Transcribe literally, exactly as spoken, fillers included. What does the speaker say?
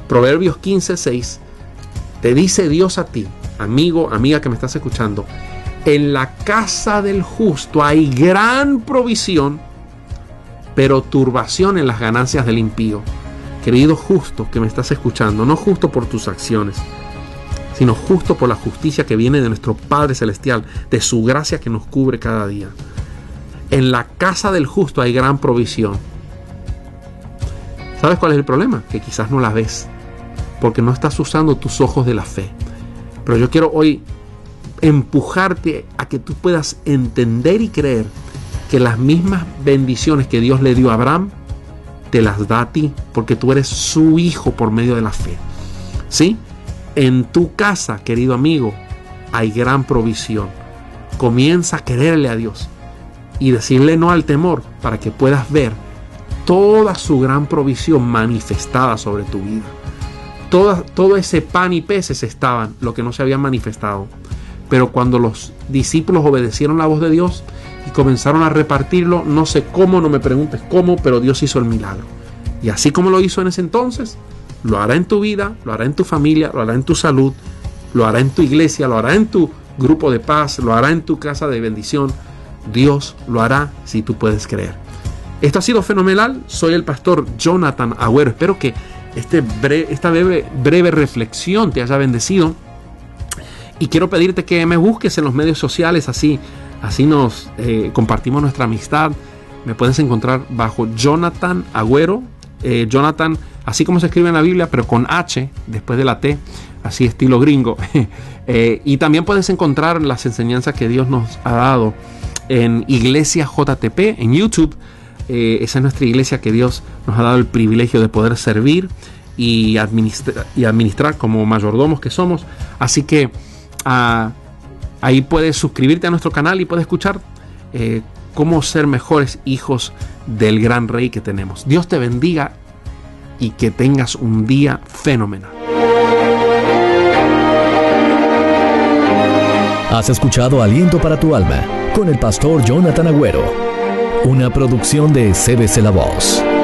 Proverbios quince, seis, te dice Dios a ti, amigo, amiga que me estás escuchando, en la casa del justo hay gran provisión, pero turbación en las ganancias del impío. Querido justo que me estás escuchando, no justo por tus acciones, sino justo por la justicia que viene de nuestro Padre Celestial, de su gracia que nos cubre cada día. En la casa del justo hay gran provisión. ¿Sabes cuál es el problema? Que quizás no la ves, porque no estás usando tus ojos de la fe. Pero yo quiero hoy empujarte a que tú puedas entender y creer que las mismas bendiciones que Dios le dio a Abraham, te las da a ti, porque tú eres su hijo por medio de la fe. ¿Sí? En tu casa, querido amigo, hay gran provisión. Comienza a quererle a Dios y decirle no al temor para que puedas ver toda su gran provisión manifestada sobre tu vida. Toda, todo ese pan y peces estaban, lo que no se había manifestado. Pero cuando los discípulos obedecieron la voz de Dios y comenzaron a repartirlo, no sé cómo, no me preguntes cómo, pero Dios hizo el milagro. Y así como lo hizo en ese entonces, lo hará en tu vida, lo hará en tu familia, lo hará en tu salud, lo hará en tu iglesia, lo hará en tu grupo de paz, lo hará en tu casa de bendición. Dios lo hará si tú puedes creer. Esto ha sido fenomenal. Soy el pastor Jonathan Agüero. Espero que este breve, esta breve, breve reflexión te haya bendecido. Y quiero pedirte que me busques en los medios sociales, así, así nos eh, compartimos nuestra amistad. Me puedes encontrar bajo Jonathan Agüero. Eh, Jonathan, así como se escribe en la Biblia, pero con H después de la T, así estilo gringo. eh, y también puedes encontrar las enseñanzas que Dios nos ha dado en Iglesia J T P, en YouTube. Eh, esa es nuestra iglesia que Dios nos ha dado el privilegio de poder servir y administrar, y administrar como mayordomos que somos. Así que uh, ahí puedes suscribirte a nuestro canal y puedes escuchar eh, cómo ser mejores hijos del gran rey que tenemos. Dios te bendiga y que tengas un día fenomenal. Has escuchado Aliento para tu alma con el pastor Jonathan Agüero, una producción de C B C La Voz.